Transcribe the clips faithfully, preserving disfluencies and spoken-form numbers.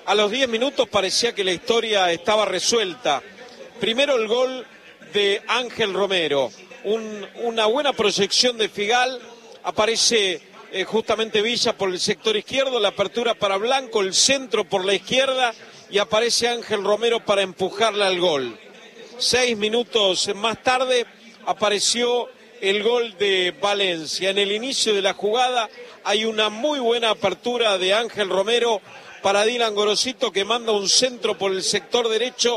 A los diez minutos parecía que la historia estaba resuelta. Primero el gol de Ángel Romero, Un, una buena proyección de Figal, aparece eh, justamente Villa por el sector izquierdo, la apertura para Blanco, el centro por la izquierda y aparece Ángel Romero para empujarla al gol. Seis minutos más tarde apareció el gol de Valencia. En el inicio de la jugada hay una muy buena apertura de Ángel Romero para Dylan Gorosito, que manda un centro por el sector derecho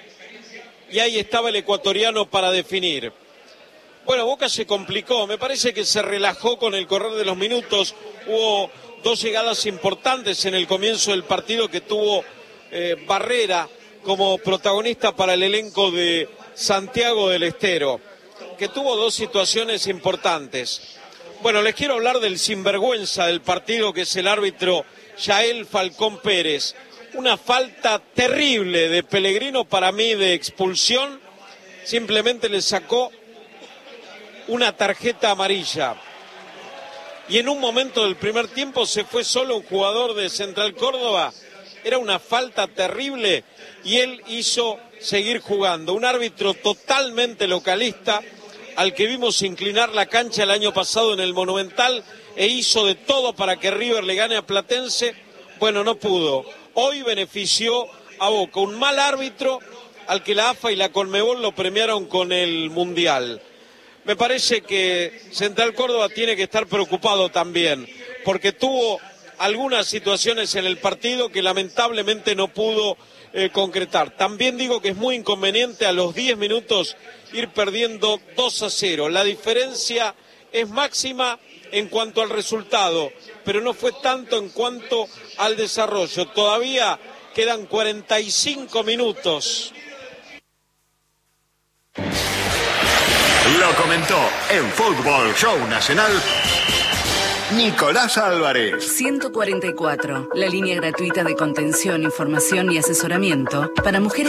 y ahí estaba el ecuatoriano para definir. Bueno, Boca se complicó, me parece que se relajó con el correr de los minutos. Hubo dos llegadas importantes en el comienzo del partido que tuvo eh, Barrera como protagonista para el elenco de Santiago del Estero, que tuvo dos situaciones importantes. Bueno, les quiero hablar del sinvergüenza del partido, que es el árbitro Yael Falcón Pérez. Una falta terrible de Pellegrino, para mí de expulsión, simplemente le sacó una tarjeta amarilla. Y en un momento del primer tiempo se fue solo un jugador de Central Córdoba. Era una falta terrible y él hizo seguir jugando. Un árbitro totalmente localista, al que vimos inclinar la cancha el año pasado en el Monumental e hizo de todo para que River le gane a Platense. Bueno, no pudo. Hoy benefició a Boca. Un mal árbitro al que la A F A y la Conmebol lo premiaron con el Mundial. Me parece que Central Córdoba tiene que estar preocupado también, porque tuvo algunas situaciones en el partido que lamentablemente no pudo eh, concretar. También digo que es muy inconveniente a los diez minutos ir perdiendo dos a cero. La diferencia es máxima en cuanto al resultado, pero no fue tanto en cuanto al desarrollo. Todavía quedan cuarenta y cinco minutos. Lo comentó en Fútbol Show Nacional Nicolás Álvarez. ciento cuarenta y cuatro, la línea gratuita de contención, información y asesoramiento para mujeres